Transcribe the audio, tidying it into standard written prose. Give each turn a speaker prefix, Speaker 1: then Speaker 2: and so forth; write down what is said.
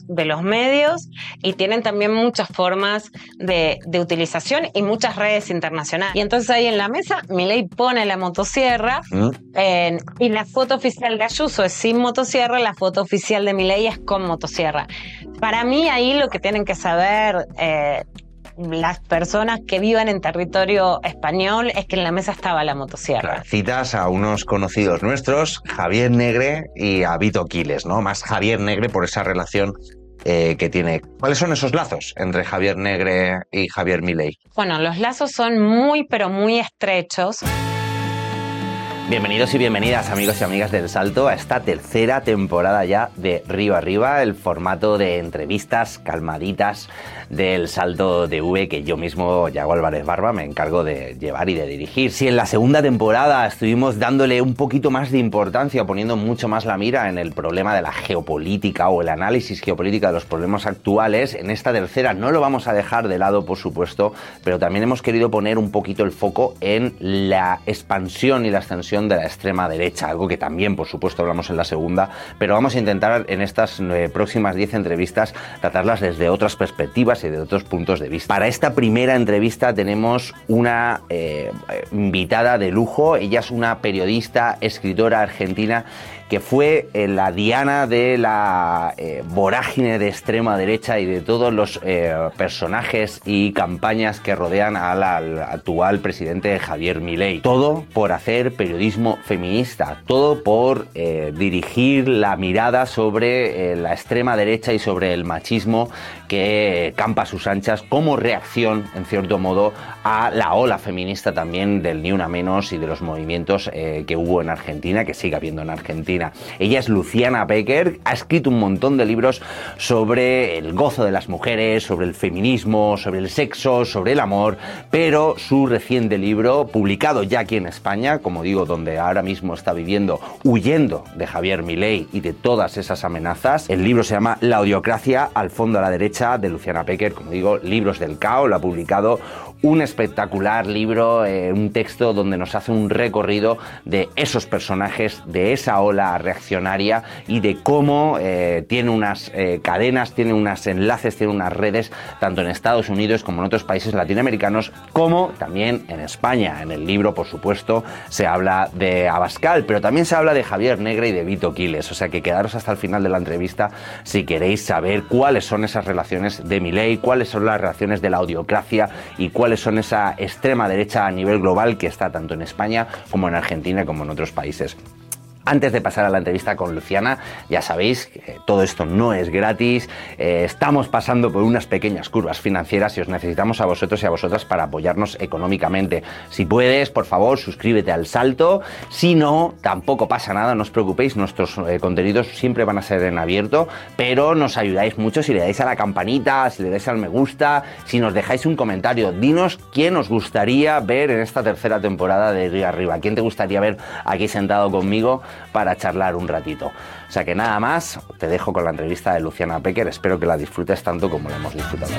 Speaker 1: de los medios y tienen también muchas formas de utilización y muchas redes internacionales. Y entonces ahí en la mesa Milei pone la motosierra y la foto oficial de Ayuso es sin motosierra, la foto oficial de Milei es con motosierra. Para mí ahí lo que tienen que saber las personas que vivan en territorio español es que en la mesa estaba la motosierra.
Speaker 2: Claro, citas a unos conocidos nuestros, Javier Negre y a Vito Quiles, ¿no? Más Javier Negre por esa relación que tiene. ¿Cuáles son esos lazos entre Javier Negre y Javier Milei?
Speaker 1: Bueno, los lazos son muy, pero muy estrechos.
Speaker 3: Bienvenidos y bienvenidas, amigos y amigas del Salto, a esta tercera temporada ya de Río Arriba, el formato de entrevistas calmaditas del Salto TV que yo mismo, Yago Álvarez Barba, me encargo de llevar y de dirigir. Si en la segunda temporada estuvimos dándole un poquito más de importancia, poniendo mucho más la mira en el problema de la geopolítica o el análisis geopolítico de los problemas actuales, en esta tercera no lo vamos a dejar de lado, por supuesto, pero también hemos querido poner un poquito el foco en la expansión y la extensión de la extrema derecha, algo que también, por supuesto, hablamos en la segunda, pero vamos a intentar en estas próximas 10 entrevistas tratarlas desde otras perspectivas y de otros puntos de vista. Para esta primera entrevista tenemos una invitada de lujo. Ella es una periodista, escritora argentina que fue la diana de la vorágine de extrema derecha y de todos los personajes y campañas que rodean al actual presidente Javier Milei. Todo por hacer periodismo feminista, todo por dirigir la mirada sobre la extrema derecha y sobre el machismo que campa a sus anchas como reacción, en cierto modo, a la ola feminista también del Ni Una Menos y de los movimientos que hubo en Argentina, que sigue habiendo en Argentina. Ella es Luciana Pecker, ha escrito un montón de libros sobre el gozo de las mujeres, sobre el feminismo, sobre el sexo, sobre el amor, pero su reciente libro, publicado ya aquí en España, como digo, donde ahora mismo está viviendo, huyendo de Javier Milei y de todas esas amenazas, el libro se llama La odiocracia al fondo a la derecha, de Luciana Pecker, como digo, Libros del Cao, lo ha publicado. Un espectacular libro, un texto donde nos hace un recorrido de esos personajes, de esa ola reaccionaria y de cómo tiene unas cadenas, tiene unos enlaces, tiene unas redes, tanto en Estados Unidos como en otros países latinoamericanos, como también en España. En el libro, por supuesto, se habla de Abascal, pero también se habla de Javier Negre y de Vito Quiles, o sea que quedaros hasta el final de la entrevista si queréis saber cuáles son esas relaciones de Milei, cuáles son las relaciones de la odiocracia y cuáles son esa extrema derecha a nivel global que está tanto en España como en Argentina como en otros países. Antes de pasar a la entrevista con Luciana, ya sabéis que todo esto no es gratis, estamos pasando por unas pequeñas curvas financieras y os necesitamos a vosotros y a vosotras para apoyarnos económicamente. Si puedes, por favor, suscríbete al Salto, si no, tampoco pasa nada, no os preocupéis, nuestros contenidos siempre van a ser en abierto, pero nos ayudáis mucho si le dais a la campanita, si le dais al me gusta, si nos dejáis un comentario, dinos quién os gustaría ver en esta tercera temporada de Río Arriba, quién te gustaría ver aquí sentado conmigo para charlar un ratito. O sea que nada más, te dejo con la entrevista de Luciana Pecker, espero que la disfrutes tanto como la hemos disfrutado.